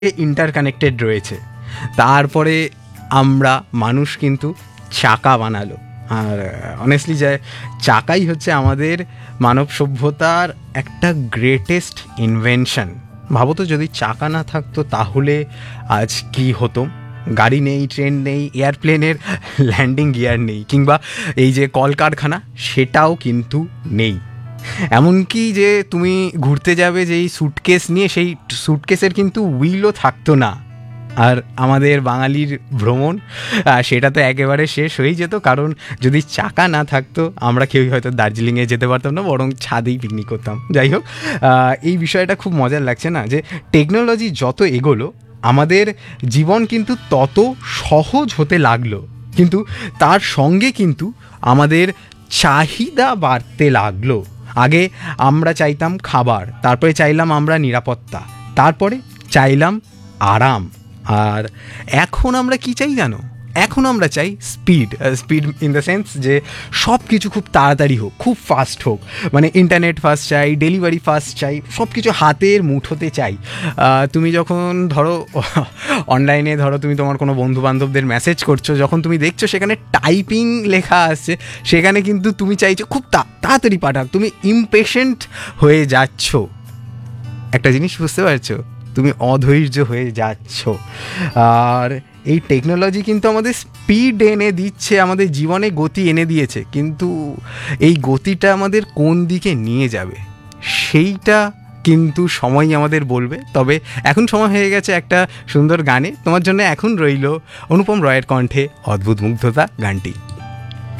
Interconnected রয়েছে। তারপরে আমরা মানুষ কিন্তু চাকা বানালো, আর অনেস্টলি যায় চাকাই হচ্ছে আমাদের মানব সভ্যতার একটা গ্রেটেস্ট ইনভেনশন। ভাবো তো, যদি চাকা না থাকতো তাহলে আজ কি হতো? গাড়ি নেই, ট্রেন নেই, এয়ারপ্লেনের ল্যান্ডিং গিয়ার নেই, কিংবা এই যে কলকারখানা সেটাও কিন্তু নেই। এমনকি যে তুমি ঘুরতে যাবে যেই স্যুটকেস নিয়ে, সেই স্যুটকেসের কিন্তু হুইলও থাকতো না। আর আমাদের বাঙালির ভ্রমণ সেটা তো একেবারে শেষ হয়ে যেত, কারণ যদি চাকা না থাকতো আমরা কেউই হয়তো দার্জিলিংয়ে যেতে পারতাম না, বরং ছাদেই পিকনিক করতাম। যাই হোক, এই বিষয়টা খুব মজার লাগছে না, যে টেকনোলজি যত এগোলো আমাদের জীবন কিন্তু তত সহজ হতে লাগলো, কিন্তু তার সঙ্গে কিন্তু আমাদের চাহিদা বাড়তে লাগলো। আগে আমরা চাইতাম খাবার, তারপরে চাইলাম আমরা নিরাপত্তা, তারপরে চাইলাম আরাম। আর এখন আমরা কি চাই জানো? এখন আমরা চাই speed. Speed in the sense যে সব কিছু খুব তাড়াতাড়ি হোক, খুব ফাস্ট হোক, মানে ইন্টারনেট ফাস্ট চাই, ডেলিভারি ফাস্ট চাই, সব কিছু হাতের মুঠোতে চাই। তুমি যখন ধরো অনলাইনে ধরো তুমি তোমার কোনো বন্ধু বান্ধবদের মেসেজ করছো, যখন তুমি দেখছো সেখানে টাইপিং লেখা আসছে, সেখানে কিন্তু তুমি চাইছো খুব তাড়াতাড়ি পাঠাক, তুমি ইমপেশেন্ট হয়ে যাচ্ছ। একটা জিনিস বুঝতে পারছো? তুমি অধৈর্য হয়ে যাচ্ছ। আর এই টেকনোলজি কিন্তু আমাদের স্পিড এনে দিচ্ছে, আমাদের জীবনে গতি এনে দিয়েছে, কিন্তু এই গতিটা আমাদের কোন দিকে নিয়ে যাবে সেইটা কিন্তু সময়ই আমাদের বলবে। তবে এখন সময় হয়ে গেছে একটা সুন্দর গানে। তোমার জন্য এখন রইল অনুপম রয়ের কণ্ঠে অদ্ভুত মুগ্ধতা গানটি।